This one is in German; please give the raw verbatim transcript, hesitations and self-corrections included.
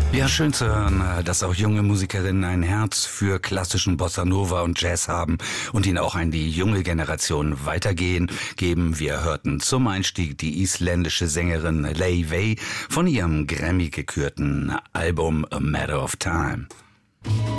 Ja, schön zu hören, dass auch junge Musikerinnen ein Herz für klassischen Bossa Nova und Jazz haben und ihn auch an die junge Generation weitergehen geben. Wir hörten zum Einstieg die isländische Sängerin Laufey von ihrem Grammy gekürten Album A Matter of Time.